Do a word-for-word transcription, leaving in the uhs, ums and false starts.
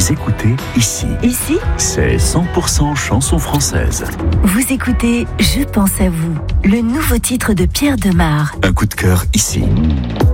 Vous écoutez ici. Ici, C'est cent pour cent chanson française. vous écoutez Je pense à vous, le nouveau titre de Pierre Demar. Un coup de cœur ici.